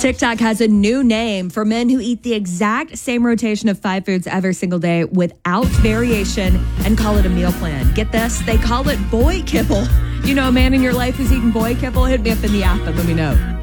TikTok has a new name for men who eat the exact same rotation of 5 foods every single day without variation and call it a meal plan. Get this? They call it boy kibble. You know a man in your life who's eating boy kibble? Hit me up in the app and let me know.